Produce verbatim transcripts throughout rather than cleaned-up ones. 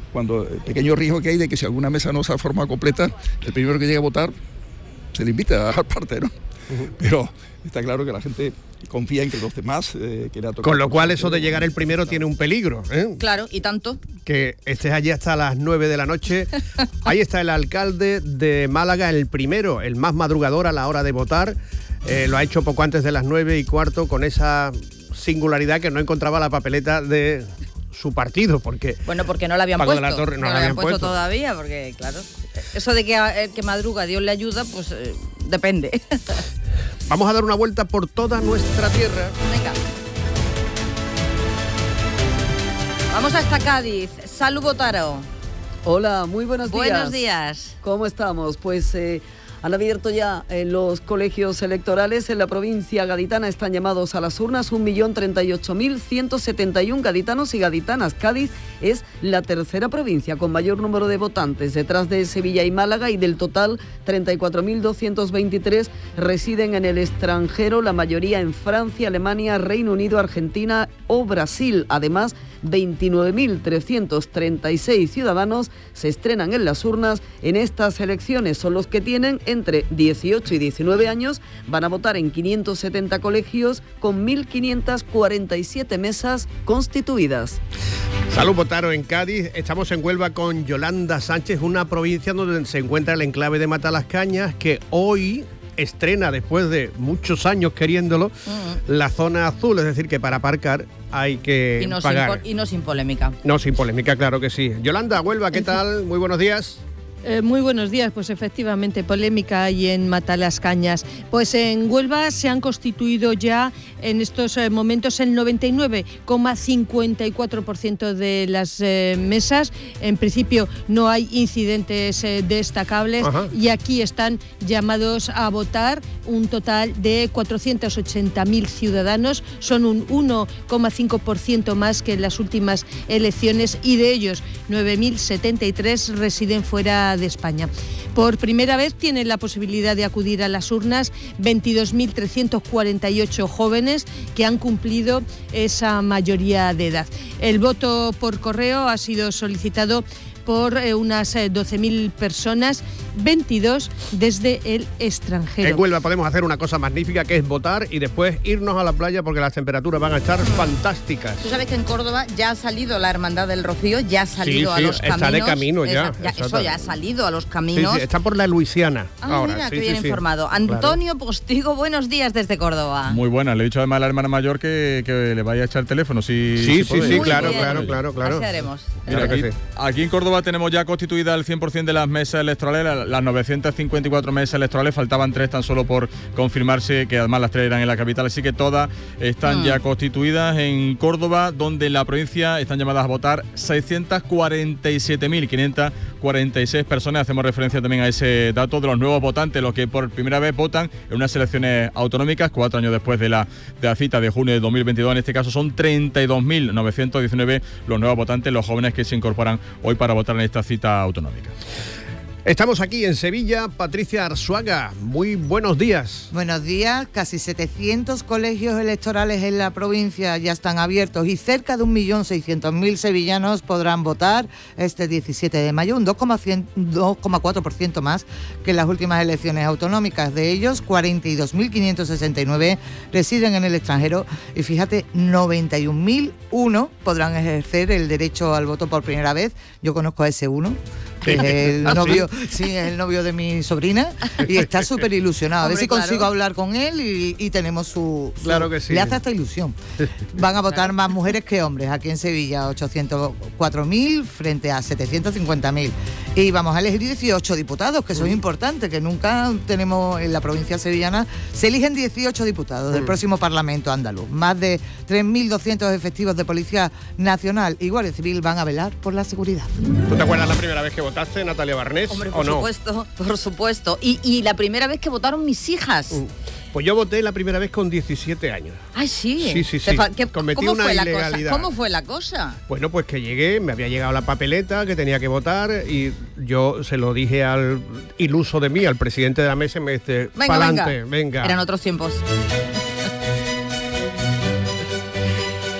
cuando el pequeño riesgo que hay de que si alguna mesa no se ha formado completa, el primero que llegue a votar se le invita al parte, ¿no? Uh-huh. Pero está claro que la gente confía en que los demás eh, que le ha tocado. Con lo cual eso de llegar el primero tiene un peligro, ¿eh? Claro, y tanto. Que estés allí hasta las nueve de la noche. Ahí está el alcalde de Málaga, el primero, el más madrugador a la hora de votar. Eh, lo ha hecho poco antes de las nueve y cuarto con esa singularidad que no encontraba la papeleta de su partido, porque bueno, porque no la habían Paco puesto, de la Torre no, no la la habían puesto, puesto todavía, porque claro, eso de que el que madruga Dios le ayuda, pues eh, depende. Vamos a dar una vuelta por toda nuestra tierra. Venga. Vamos hasta Cádiz. Salud, Botaro. Hola, muy buenos días. Buenos días. ¿Cómo estamos? Pues eh, han abierto ya eh, los colegios electorales en la provincia gaditana. Están llamados a las urnas un millón treinta y ocho mil ciento setenta y uno gaditanos y gaditanas. Cádiz es la tercera provincia con mayor número de votantes, detrás de Sevilla y Málaga, y del total treinta y cuatro mil doscientos veintitrés residen en el extranjero, la mayoría en Francia, Alemania, Reino Unido, Argentina o Brasil. Además, veintinueve mil trescientos treinta y seis ciudadanos se estrenan en las urnas en estas elecciones. Son los que tienen entre dieciocho y diecinueve años. Van a votar en quinientos setenta colegios con mil quinientas cuarenta y siete mesas constituidas. Salud, Botaro, en Cádiz. Estamos en Huelva con Yolanda Sánchez, una provincia donde se encuentra el enclave de Matalascañas, que hoy estrena, después de muchos años queriéndolo, uh-huh. la zona azul, es decir, que para aparcar hay que y no pagar. Sin, y no sin polémica. No sin polémica, claro que sí. Yolanda, Huelva, ¿qué tal? Muy buenos días. Eh, muy buenos días, pues efectivamente polémica hay en Matalascañas. Pues en Huelva se han constituido ya en estos eh, momentos el noventa y nueve coma cincuenta y cuatro por ciento de las eh, mesas. En principio no hay incidentes eh, destacables. Ajá. Y aquí están llamados a votar un total de cuatrocientos ochenta mil ciudadanos. Son un uno coma cinco por ciento más que en las últimas elecciones, y de ellos nueve mil setenta y tres residen fuera de España. Por primera vez tienen la posibilidad de acudir a las urnas veintidós mil trescientos cuarenta y ocho jóvenes que han cumplido esa mayoría de edad. El voto por correo ha sido solicitado por eh, unas eh, doce mil personas, veintidós desde el extranjero. En Huelva podemos hacer una cosa magnífica, que es votar y después irnos a la playa, porque las temperaturas van a estar fantásticas. Tú sabes que en Córdoba ya ha salido la Hermandad del Rocío, ya ha salido sí, sí, a los caminos. Está de camino ya. ya eso ya ha salido a los caminos. Sí, sí, está por la Luisiana. Ah, ahora. Mira, sí, qué bien sí, informado. Sí. Antonio claro. Postigo, buenos días desde Córdoba. Muy buenas. Le he dicho además a la hermana mayor que, que le vaya a echar teléfono. Si, sí, si sí, sí, claro, claro, claro, claro. Así haremos. Mira, claro aquí, que sí. aquí en Córdoba tenemos ya constituida el cien por ciento de las mesas electorales, las novecientas cincuenta y cuatro mesas electorales, faltaban tres tan solo por confirmarse, que además las tres eran en la capital, así que todas están mm. ya constituidas en Córdoba, donde en la provincia están llamadas a votar seiscientas cuarenta y siete mil quinientas cuarenta y seis personas. Hacemos referencia también a ese dato de los nuevos votantes, los que por primera vez votan en unas elecciones autonómicas, cuatro años después de la, de la cita de junio de dos mil veintidós. En este caso son treinta y dos mil novecientos diecinueve los nuevos votantes, los jóvenes que se incorporan hoy para votar en esta cita autonómica. Estamos aquí en Sevilla. Patricia Arzuaga, muy buenos días. Buenos días. Casi setecientos colegios electorales en la provincia ya están abiertos y cerca de un millón seiscientos mil sevillanos podrán votar este diecisiete de mayo, un dos coma cuatro por ciento más que en las últimas elecciones autonómicas. De ellos, cuarenta y dos mil quinientos sesenta y nueve residen en el extranjero y fíjate, noventa y un mil uno podrán ejercer el derecho al voto por primera vez. Yo conozco a ese uno, que es el ¿Ah, novio, sí? sí, es el novio de mi sobrina y está súper ilusionado. A ver si claro. consigo hablar con él y, y tenemos su, su... Claro que sí. Le hace hasta ilusión. Van a votar más mujeres que hombres aquí en Sevilla, ochocientos cuatro mil frente a setecientos cincuenta mil. Y vamos a elegir dieciocho diputados, que eso es importante, que nunca tenemos en la provincia sevillana. Se eligen dieciocho diputados del próximo Parlamento andaluz. Más de tres mil doscientos efectivos de Policía Nacional y Guardia Civil van a velar por la seguridad. ¿Tú te acuerdas la primera vez que votaste, Natalia Barnés? Hombre, ¿o por no? supuesto, por supuesto. Y, y la primera vez que votaron mis hijas. Uh. Pues yo voté la primera vez con diecisiete años. Ay, sí. Sí, sí, sí. ¿Qué, Cometí ¿cómo una fue ilegalidad. La cosa? ¿Cómo fue la cosa? Bueno, pues que llegué, me había llegado la papeleta que tenía que votar y yo se lo dije al iluso de mí, al presidente de la mesa, y me dice, venga, pa'lante, venga. venga. Eran otros tiempos.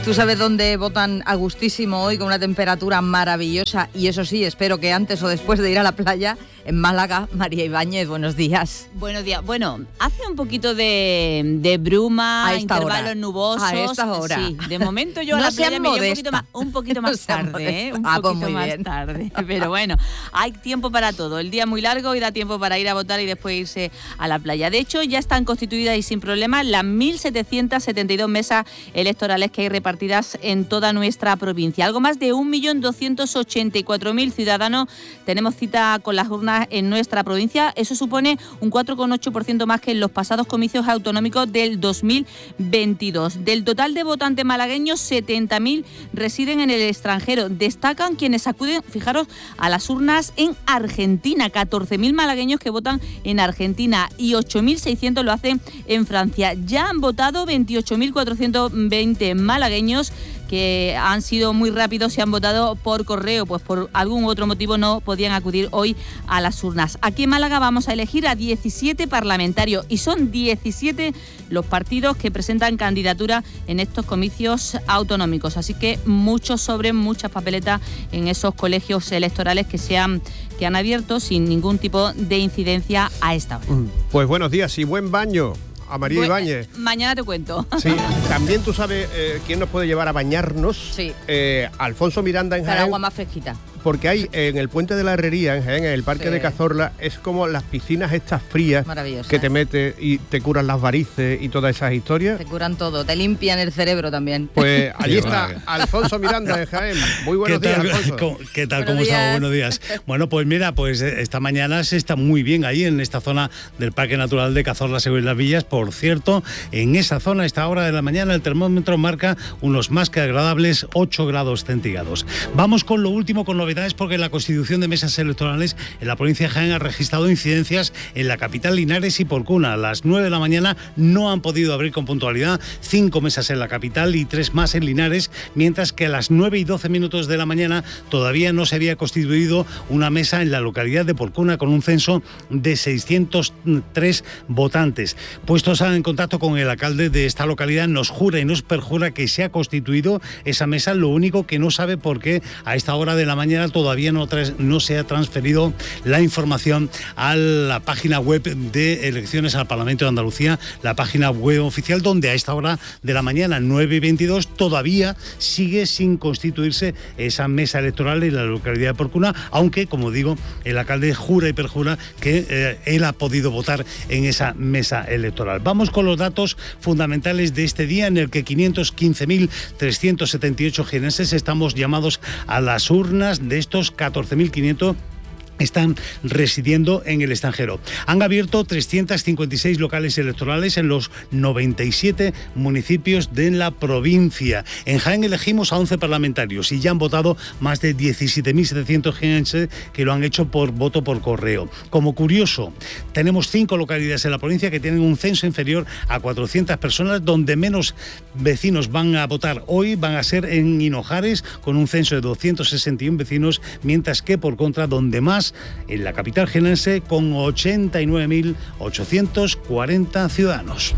¿Tú sabes dónde votan a gustísimo hoy con una temperatura maravillosa? Y eso sí, espero que antes o después de ir a la playa, en Málaga. María Ibáñez, buenos días. Buenos días. Bueno, hace un poquito de, de bruma, a esta intervalos hora. nubosos. A esta hora. Sí, de momento yo no a la playa me iré un poquito más, un poquito más no tarde, ¿eh? Un ah, poquito pues más bien. tarde. Pero bueno, hay tiempo para todo. El día es muy largo y da tiempo para ir a votar y después irse a la playa. De hecho, ya están constituidas y sin problema las mil setecientas setenta y dos mesas electorales que hay repartidas en toda nuestra provincia. Algo más de un millón doscientos ochenta y cuatro mil ciudadanos tenemos cita con las urnas en nuestra provincia. Eso supone un cuatro coma ocho por ciento más que en los pasados comicios autonómicos del dos mil veintidós. Del total de votantes malagueños, setenta mil residen en el extranjero. Destacan quienes acuden, fijaros, a las urnas en Argentina. catorce mil malagueños que votan en Argentina y ocho mil seiscientos lo hacen en Francia. Ya han votado veintiocho mil cuatrocientos veinte malagueños que han sido muy rápidos y han votado por correo, pues por algún otro motivo no podían acudir hoy a las urnas. Aquí en Málaga vamos a elegir a diecisiete parlamentarios y son diecisiete los partidos que presentan candidatura en estos comicios autonómicos, así que muchos sobres, muchas papeletas en esos colegios electorales que se han, que han abierto sin ningún tipo de incidencia a esta hora. Pues buenos días y buen baño a María Bueno, Ibáñez. Mañana te cuento. Sí, también tú sabes eh, quién nos puede llevar a bañarnos. Sí. Eh, Alfonso Miranda en Para Jaén. agua más fresquita. Porque hay en el puente de la Herrería, en Jaén, en el parque Sí. de Cazorla, es como las piscinas estas frías Maravillosas. que te metes y te curan las varices y todas esas historias. Te curan todo, te limpian el cerebro también. Pues allí Qué está va. Alfonso Miranda en Jaén. Muy buenos ¿Qué días, tal, Alfonso. ¿Cómo, ¿Qué tal? Buenos ¿Cómo estamos? días. Buenos días. Bueno, pues mira, pues eh, esta mañana se está muy bien ahí en esta zona del Parque Natural de Cazorla, Segura y las Villas. Por cierto, en esa zona, a esta hora de la mañana, el termómetro marca unos más que agradables ocho grados centígrados. Vamos con lo último, con novedades, porque la Constitución de mesas electorales en la provincia de Jaén ha registrado incidencias en la capital, Linares y Porcuna. A las nueve de la mañana no han podido abrir con puntualidad cinco mesas en la capital y tres más en Linares, mientras que a las nueve y doce minutos de la mañana todavía no se había constituido una mesa en la localidad de Porcuna con un censo de seiscientos tres votantes. Puestos en contacto con el alcalde de esta localidad, nos jura y nos perjura que se ha constituido esa mesa. Lo único que no sabe por qué a esta hora de la mañana todavía no trae no se ha transferido la información a la página web de elecciones al Parlamento de Andalucía, la página web oficial, donde a esta hora de la mañana, nueve y veintidós, todavía sigue sin constituirse esa mesa electoral en la localidad de Porcuna, aunque, como digo, el alcalde jura y perjura que eh, él ha podido votar en esa mesa electoral. Vamos con los datos fundamentales de este día, en el que quinientos quince mil trescientos setenta y ocho jienenses estamos llamados a las urnas. De estos, catorce mil quinientos están residiendo en el extranjero. Han abierto trescientos cincuenta y seis locales electorales en los noventa y siete municipios de la provincia. En Jaén elegimos a once parlamentarios y ya han votado más de diecisiete mil setecientos jienenses que lo han hecho por voto por correo. Como curioso, tenemos cinco localidades en la provincia que tienen un censo inferior a cuatrocientas personas, donde menos vecinos van a votar hoy van a ser en Hinojares, con un censo de doscientos sesenta y uno vecinos, mientras que por contra, donde más, en la capital jienense, con ochenta y nueve mil ochocientos cuarenta ciudadanos.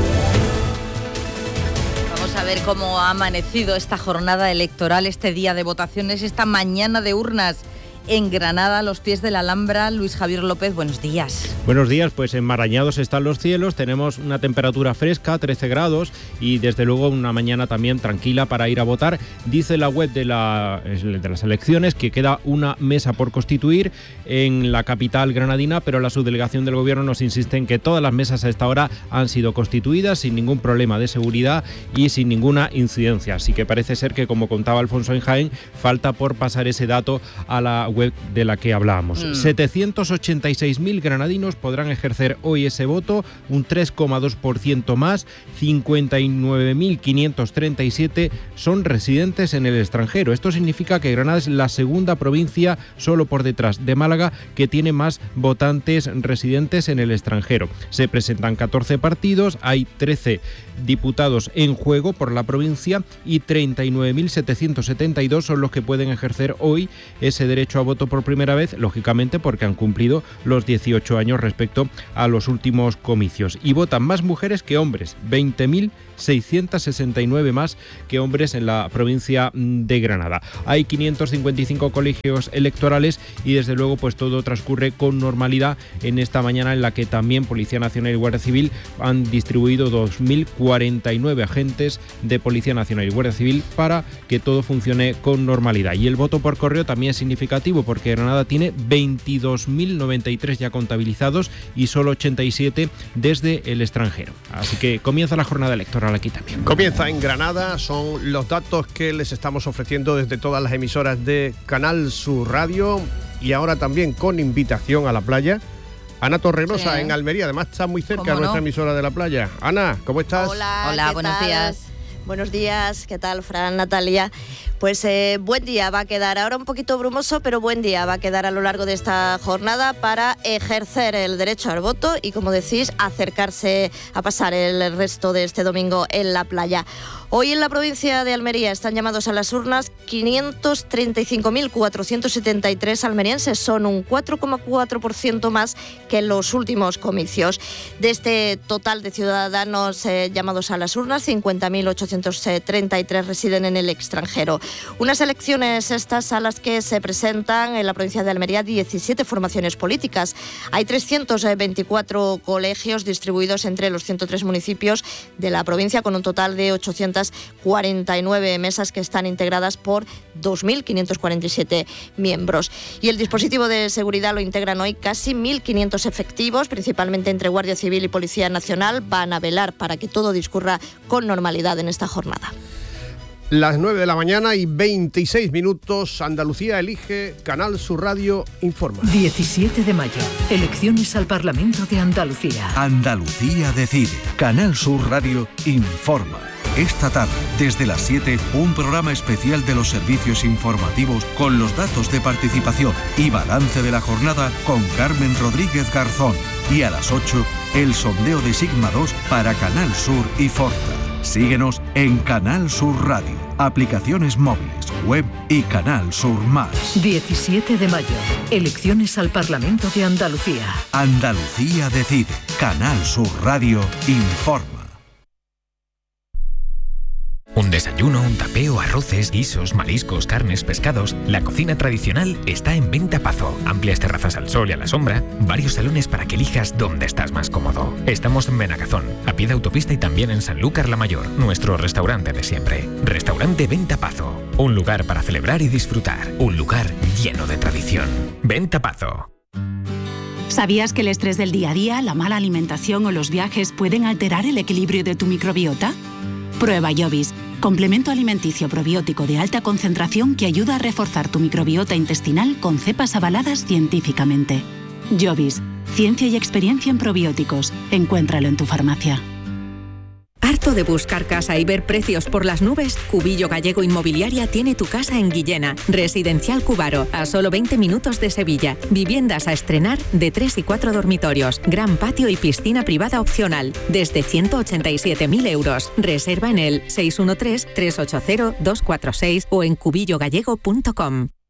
Vamos a ver cómo ha amanecido esta jornada electoral, este día de votaciones, esta mañana de urnas en Granada, a los pies de la Alhambra. Luis Javier López, buenos días. Buenos días, pues enmarañados están los cielos, tenemos una temperatura fresca, trece grados, y desde luego una mañana también tranquila para ir a votar. Dice la web de, la, de las elecciones que queda una mesa por constituir en la capital granadina, pero la subdelegación del gobierno nos insiste en que todas las mesas a esta hora han sido constituidas sin ningún problema de seguridad y sin ninguna incidencia. Así que parece ser que, como contaba Alfonso en Jaén, falta por pasar ese dato a la web de la que hablábamos. Mm. setecientos ochenta y seis mil granadinos podrán ejercer hoy ese voto, un tres coma dos por ciento más. cincuenta y nueve mil quinientos treinta y siete son residentes en el extranjero. Esto significa que Granada es la segunda provincia, solo por detrás de Málaga, que tiene más votantes residentes en el extranjero. Se presentan catorce partidos, hay trece diputados en juego por la provincia y treinta y nueve mil setecientos setenta y dos son los que pueden ejercer hoy ese derecho a al voto por primera vez, lógicamente porque han cumplido los dieciocho años respecto a los últimos comicios. Y votan más mujeres que hombres, veinte mil seiscientos sesenta y nueve más que hombres en la provincia de Granada. Hay quinientos cincuenta y cinco colegios electorales y desde luego pues todo transcurre con normalidad en esta mañana, en la que también Policía Nacional y Guardia Civil han distribuido dos mil cuarenta y nueve agentes de Policía Nacional y Guardia Civil para que todo funcione con normalidad. Y el voto por correo también es significativo porque Granada tiene veintidós mil noventa y tres ya contabilizados y solo ochenta y siete desde el extranjero. Así que comienza la jornada electoral aquí también. Comienza en Granada, son los datos que les estamos ofreciendo desde todas las emisoras de Canal Sur Radio y ahora también con invitación a la playa. Ana Torregrosa, sí, en Almería, además está muy cerca de nuestra no? emisora de la playa. Ana, ¿cómo estás? Hola, Hola, buenos tal? días. Buenos días, ¿qué tal, Fran, Natalia? Pues eh, buen día va a quedar, ahora un poquito brumoso, pero buen día va a quedar a lo largo de esta jornada para ejercer el derecho al voto y, como decís, acercarse a pasar el resto de este domingo en la playa. Hoy en la provincia de Almería están llamados a las urnas quinientos treinta y cinco mil cuatrocientos setenta y tres almerienses, son un cuatro coma cuatro por ciento más que en los últimos comicios. De este total de ciudadanos eh, llamados a las urnas, cincuenta mil ochocientos treinta y tres residen en el extranjero. Unas elecciones estas a las que se presentan en la provincia de Almería diecisiete formaciones políticas. Hay trescientos veinticuatro colegios distribuidos entre los ciento tres municipios de la provincia, con un total de ochocientos cuarenta y nueve mesas que están integradas por dos mil quinientos cuarenta y siete miembros. Y el dispositivo de seguridad lo integran hoy casi mil quinientos efectivos, principalmente entre Guardia Civil y Policía Nacional. Van a velar para que todo discurra con normalidad en esta jornada. Las nueve de la mañana y veintiséis minutos, Andalucía elige, Canal Sur Radio informa. diecisiete de mayo, elecciones al Parlamento de Andalucía. Andalucía decide. Canal Sur Radio informa. Esta tarde, desde las siete, un programa especial de los servicios informativos con los datos de participación y balance de la jornada con Carmen Rodríguez Garzón. Y a las ocho, el sondeo de Sigma dos para Canal Sur y Forta. Síguenos en Canal Sur Radio, aplicaciones móviles, web y Canal Sur Más. diecisiete de mayo, elecciones al Parlamento de Andalucía. Andalucía decide. Canal Sur Radio informa. Un desayuno, un tapeo, arroces, guisos, mariscos, carnes, pescados. La cocina tradicional está en Venta Pazo. Amplias terrazas al sol y a la sombra. Varios salones para que elijas dónde estás más cómodo. Estamos en Benagazón, a pie de autopista, y también en Sanlúcar la Mayor, nuestro restaurante de siempre. Restaurante Venta Pazo. Un lugar para celebrar y disfrutar. Un lugar lleno de tradición. Venta Pazo. ¿Sabías que el estrés del día a día, la mala alimentación o los viajes pueden alterar el equilibrio de tu microbiota? Prueba Jovis, complemento alimenticio probiótico de alta concentración que ayuda a reforzar tu microbiota intestinal con cepas avaladas científicamente. Jovis, ciencia y experiencia en probióticos. Encuéntralo en tu farmacia. ¿Harto de buscar casa y ver precios por las nubes? Cubillo Gallego Inmobiliaria tiene tu casa en Guillena. Residencial Cubaro, a solo veinte minutos de Sevilla. Viviendas a estrenar de tres y cuatro dormitorios. Gran patio y piscina privada opcional. Desde ciento ochenta y siete mil euros. Reserva en el seis uno tres, tres ocho cero, dos cuatro seis o en cubillo gallego punto com.